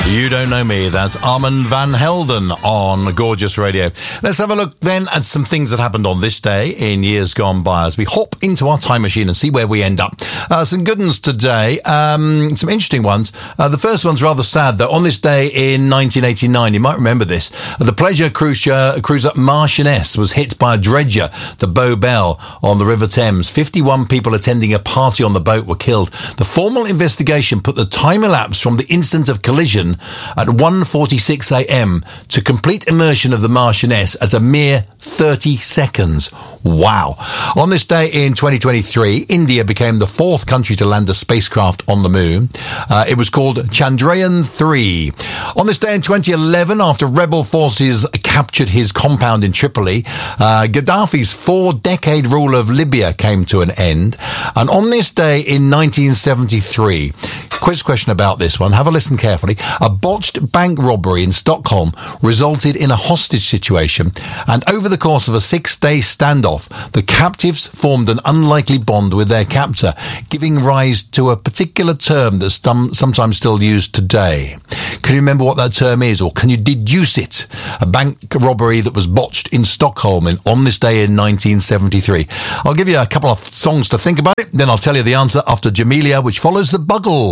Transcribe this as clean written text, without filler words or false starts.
You Don't Know Me, that's Armand van Helden on Gorgeous Radio. Let's have a look then at some things that happened on this day in years gone by as we hop into our time machine and see where we end up. Some good ones today, some interesting ones. The first one's rather sad though. On this day in 1989, you might remember this, the pleasure cruiser Marchioness was hit by a dredger, the Bow Bell, on the River Thames. 51 people attending a party on the boat were killed. The formal investigation put the time elapsed from the instant of collision at 1:46 a.m. to complete immersion of the Marchioness at a mere 30 seconds. Wow. On this day in 2023, India became the fourth country to land a spacecraft on the moon. It was called Chandrayaan-3. On this day in 2011, after rebel forces captured his compound in Tripoli, Gaddafi's 4-decade rule of Libya came to an end. And on this day in 1973, quiz question about this one. Have a listen carefully. A botched bank robbery in Stockholm resulted in a hostage situation, and over the course of a 6-day standoff, the captives formed an unlikely bond with their captor, giving rise to a particular term that's sometimes still used today. Can you remember what that term is, or can you deduce it? A bank robbery that was botched in Stockholm on this day in 1973. I'll give you a couple of songs to think about it, then I'll tell you the answer after Jamelia, which follows The Bugle.